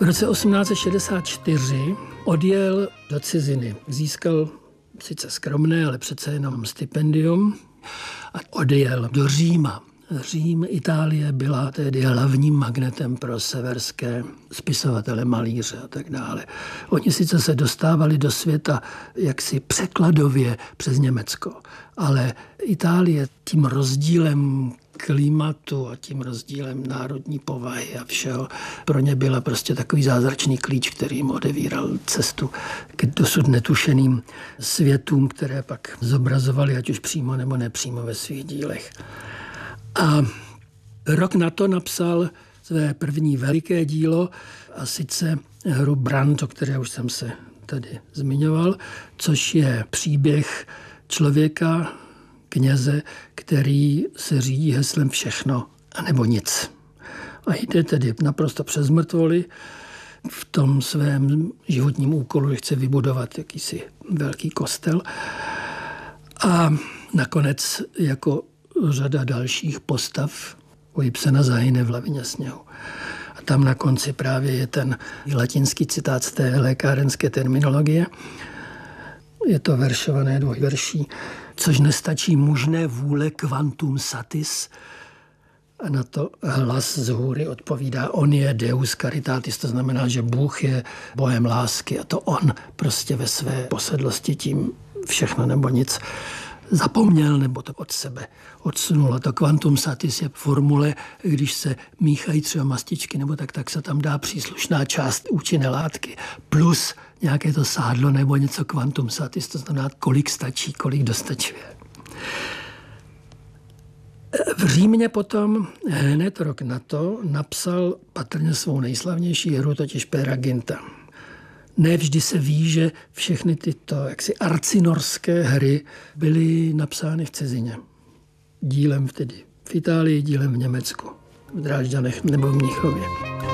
V roce 1864 odjel do ciziny. Získal sice skromné, ale přece jenom stipendium a odjel do Říma. Řím, Itálie byla tedy hlavním magnetem pro severské spisovatele, malíře a tak dále. Oni sice se dostávali do světa jaksi překladově přes Německo, ale Itálie tím rozdílem klimatu a tím rozdílem národní povahy a všeho pro ně byla prostě takový zázračný klíč, který jim odevíral cestu k dosud netušeným světům, které pak zobrazovali, ať už přímo nebo nepřímo ve svých dílech. A rok na to napsal své první veliké dílo, a sice hru Brand, o které už jsem se tady zmiňoval, což je příběh člověka, kněze, který se řídí heslem všechno anebo nic. A jde tedy naprosto přes mrtvoly v tom svém životním úkolu, že chce vybudovat jakýsi velký kostel. A nakonec jako řada dalších postav u Ibsena zahyne v lavině sněhu. A tam na konci právě je ten latinský citát z té lékárenské terminologie. Je to veršované dvojverší. Což nestačí mužné vůle quantum satis. A na to hlas z hůry odpovídá, on je Deus caritatis, to znamená, že Bůh je Bohem lásky a to on prostě ve své posedlosti tím všechno nebo nic zapomněl nebo to od sebe odsunul. A to quantum satis je formule, když se míchají třeba mastičky nebo tak se tam dá příslušná část účinné látky plus nějaké to sádlo nebo něco quantum satis, to znamená, kolik stačí, kolik dostačuje. V Římě potom hned rok na to napsal patrně svou nejslavnější hru, totiž Peraginta. Nevždy se ví, že všechny tyto jaksi arcinorské hry byly napsány v cizině. Dílem tedy v Itálii, dílem v Německu, v Drážďanech nebo v Mnichově.